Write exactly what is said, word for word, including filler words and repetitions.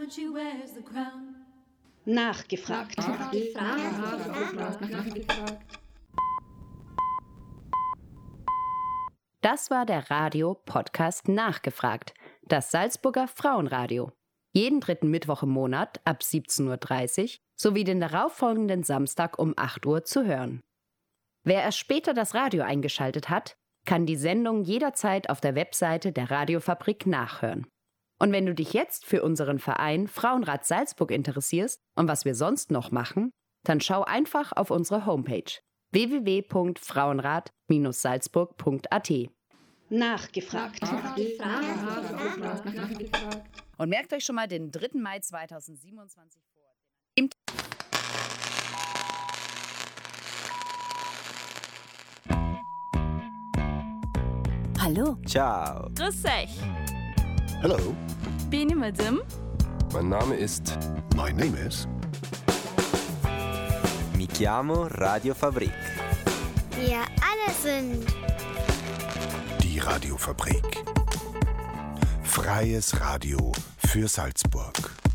but she wears the crown. Nachgefragt. Das war der Radio-Podcast Nachgefragt, das Salzburger Frauenradio. Jeden dritten Mittwoch im Monat ab siebzehn Uhr dreißig sowie den darauffolgenden Samstag um acht Uhr zu hören. Wer erst später das Radio eingeschaltet hat, kann die Sendung jederzeit auf der Webseite der Radiofabrik nachhören. Und wenn du dich jetzt für unseren Verein Frauenrat Salzburg interessierst und was wir sonst noch machen, dann schau einfach auf unsere Homepage w w w punkt frauenrat Bindestrich salzburg punkt a t. Nachgefragt. Und merkt euch schon mal den dritten Mai zweitausendsiebenundzwanzig vor. Im Hallo. Ciao. Grüß euch. Hello. Bin ich Madame? Mein Name ist... My name is... Mi chiamo Radiofabrik. Wir alle sind... Die Radiofabrik. Freies Radio für Salzburg.